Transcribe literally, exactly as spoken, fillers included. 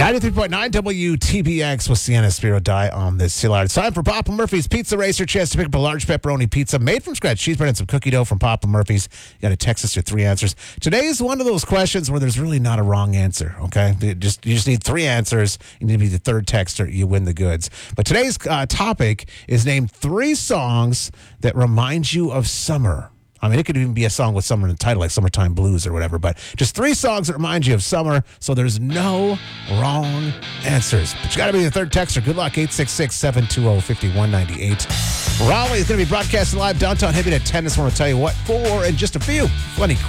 ninety-three point nine W T B X with Sienna Spiro Die on this Sealard. It's time for Papa Murphy's Pizza Racer. Chance to pick up a large pepperoni pizza made from scratch. Cheese bread and some cookie dough from Papa Murphy's. You got to text us your three answers. Today is one of those questions where there's really not a wrong answer, okay? You just, you just need three answers. You need to be the third texter. You win the goods. But today's uh, topic is name three songs that remind you of summer. I mean, it could even be a song with summer in the title, like Summertime Blues or whatever, but just three songs that remind you of summer, so there's no wrong answers. But you got to be the third texter. Good luck, eight six six, seven two zero, five one nine eight. Raleigh is going to be broadcasting live downtown Hibbing at ten. Just want to tell you what for in just a few. Funny